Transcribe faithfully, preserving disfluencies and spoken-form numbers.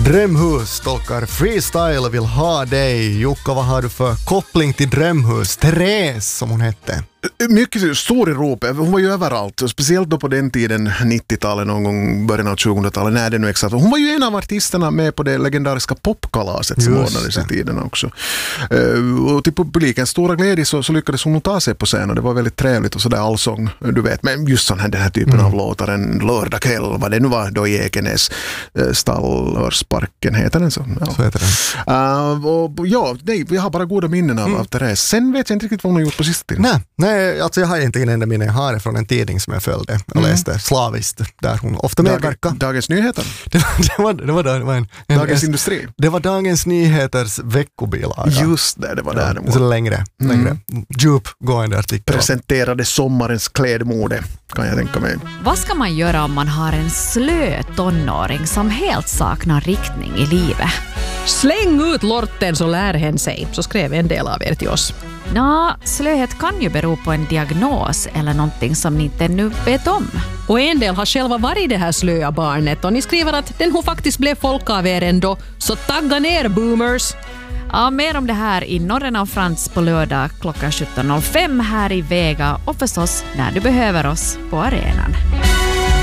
Drömhus tolkar freestyle vill ha dig. Jukka, vad har du för koppling till Drömhus? Therese, som hon hette. Mycket stor i ropet. Hon var ju överallt. Speciellt då på den tiden, nittiotalet, någon gång början av tjugohundratalet. Nej, det är nu exakt. Hon var ju en av artisterna med på det legendariska popkalaset som ordnades i tiden också. Uh, och till publikens stora glädje så, så lyckades hon ta sig på scen och det var väldigt trevligt och sådär allsång, du vet. Men just sån här, den här typen mm. av låtar, en lördagkväll, vad det nu var då i Ekenäs, uh, Stallörsparken heter den så. Ja. Så heter den. Uh, och, ja, nej, jag har bara goda minnen av, mm. av Therese. Sen vet jag inte riktigt vad hon har gjort på sista tiden. Nej, nej, alltså jag har inte en enda minne. Jag har det från en tidning som jag följde och mm. läste slaviskt, där hon ofta medverkade. Dagens Nyheter? Det var, det var, det var, det var en, en, Dagens en, Industri? Det var Dagens Nyheters veckobilaga. Just det, det var där. Ja, så längre, längre. Mm. Djupgående artikel. Presenterade sommarens klädmode, kan jag tänka mig. Vad ska man göra om man har en slö tonåring som helt saknar riktning i livet? Släng ut lorten så lär hen sig, så skrev en del av er till oss. Nå, slöhet kan ju bero på en diagnos eller någonting som ni inte nu vet om. Och en del har själva varit det här slöa barnet och ni skriver att den hon faktiskt blev folk av er ändå. Så tagga ner, boomers! Ja, mer om det här i Norren av Frans på lördag klockan sjutton noll fem här i Vega och förstås när du behöver oss på arenan.